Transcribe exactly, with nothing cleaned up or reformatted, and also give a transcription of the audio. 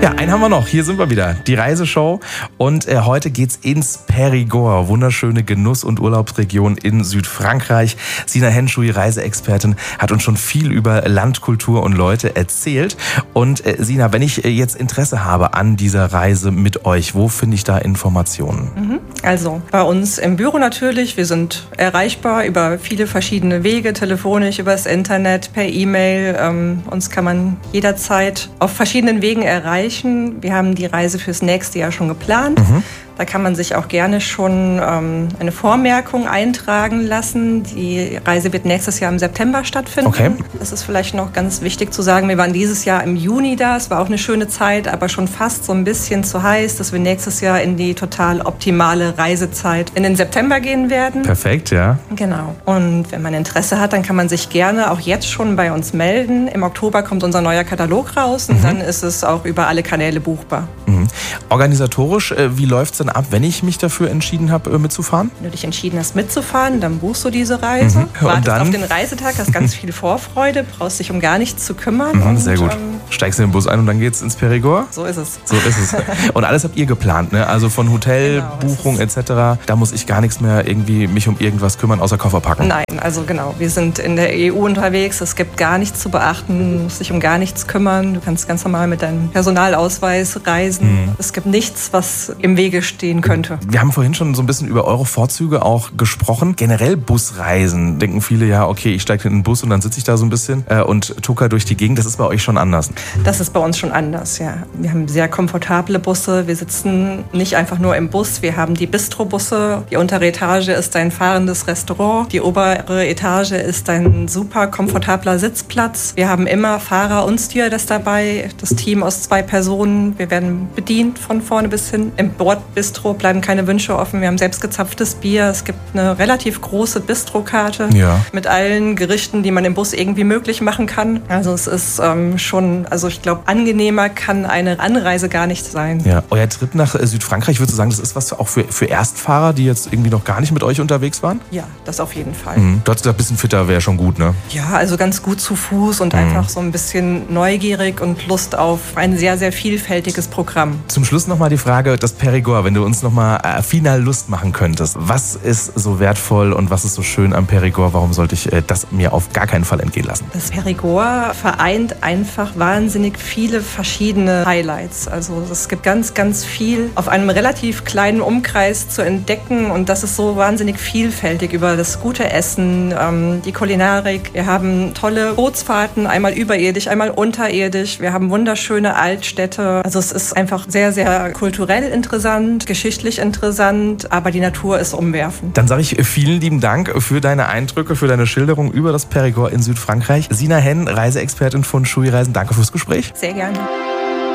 Ja, einen haben wir noch. Hier sind wir wieder. Die Reiseshow. Und äh, heute geht's ins Périgord. Wunderschöne Genuss- und Urlaubsregion in Südfrankreich. Sina Henshui, Reiseexpertin, hat uns schon viel über Land, Kultur und Leute erzählt. Und äh, Sina, wenn ich äh, jetzt Interesse habe an dieser Reise mit euch, wo finde ich da Informationen? Also bei uns im Büro natürlich. Wir sind erreichbar über viele verschiedene Wege, telefonisch, übers Internet, per E-Mail. Ähm, uns kann man jederzeit auf verschiedenen Wegen erreichen. Wir haben die Reise fürs nächste Jahr schon geplant. Mhm. Da kann man sich auch gerne schon ähm, eine Vormerkung eintragen lassen. Die Reise wird nächstes Jahr im September stattfinden. Okay. Das ist vielleicht noch ganz wichtig zu sagen. Wir waren dieses Jahr im Juni da. Es war auch eine schöne Zeit, aber schon fast so ein bisschen zu heiß, dass wir nächstes Jahr in die total optimale Reisezeit in den September gehen werden. Perfekt, ja. Genau. Und wenn man Interesse hat, dann kann man sich gerne auch jetzt schon bei uns melden. Im Oktober kommt unser neuer Katalog raus und mhm. dann ist es auch über alle Kanäle buchbar. Mhm. Organisatorisch, äh, wie läuft es denn ab, wenn ich mich dafür entschieden habe, äh, mitzufahren? Wenn du dich entschieden hast, mitzufahren, dann buchst du diese Reise. Mhm. Und wartest dann? auf den Reisetag, hast ganz viel Vorfreude, brauchst dich um gar nichts zu kümmern. Mhm, und, sehr gut. Ähm, Steigst in den Bus ein und dann geht's ins Périgord? So ist es. So ist es. Und alles habt ihr geplant, ne? Also von Hotel, Genau, Buchung et cetera. Da muss ich gar nichts mehr irgendwie mich um irgendwas kümmern, außer Koffer packen. Nein, also genau. Wir sind in der E U unterwegs. Es gibt gar nichts zu beachten. Du musst dich um gar nichts kümmern. Du kannst ganz normal mit deinem Personalausweis reisen. Mhm. Es gibt nichts, was im Wege stehen könnte. Wir haben vorhin schon so ein bisschen über eure Vorzüge auch gesprochen. Generell Busreisen. Denken viele, ja, okay, ich steige in den Bus und dann sitze ich da so ein bisschen äh, und tucker durch die Gegend. Das ist bei euch schon anders. Das ist bei uns schon anders, ja. Wir haben sehr komfortable Busse. Wir sitzen nicht einfach nur im Bus. Wir haben die Bistro-Busse. Die untere Etage ist ein fahrendes Restaurant. Die obere Etage ist ein super komfortabler Sitzplatz. Wir haben immer Fahrer und Stewardess dabei. Das Team aus zwei Personen. Wir werden bedient von vorne bis hin. Im Bordbistro bleiben keine Wünsche offen. Wir haben selbstgezapftes Bier. Es gibt eine relativ große Bistrokarte ja. mit allen Gerichten, die man im Bus irgendwie möglich machen kann. Also es ist ähm, schon, also ich glaube, angenehmer kann eine Anreise gar nicht sein. Ja. Euer Trip nach Südfrankreich, würdest du sagen, das ist was auch für, für Erstfahrer, die jetzt irgendwie noch gar nicht mit euch unterwegs waren? Ja, das auf jeden Fall. Mhm. Du hast gesagt, ein bisschen fitter wäre schon gut, ne? Ja, also ganz gut zu Fuß und mhm. einfach so ein bisschen neugierig und Lust auf ein sehr, sehr vielfältiges Programm. Zum Schluss nochmal die Frage, das Périgord, wenn du uns nochmal äh, final Lust machen könntest. Was ist so wertvoll und was ist so schön am Périgord? Warum sollte ich äh, das mir auf gar keinen Fall entgehen lassen? Das Périgord vereint einfach wahnsinnig viele verschiedene Highlights. Also es gibt ganz, ganz viel auf einem relativ kleinen Umkreis zu entdecken und das ist so wahnsinnig vielfältig über das gute Essen, ähm, die Kulinarik. Wir haben tolle Bootsfahrten, einmal überirdisch, einmal unterirdisch. Wir haben wunderschöne Altstädte. Also es ist einfach sehr, sehr kulturell interessant, geschichtlich interessant, aber die Natur ist umwerfend. Dann sage ich vielen lieben Dank für deine Eindrücke, für deine Schilderung über das Périgord in Südfrankreich. Sina Henn, Reiseexpertin von Shui Reisen, danke fürs Gespräch. Sehr gerne.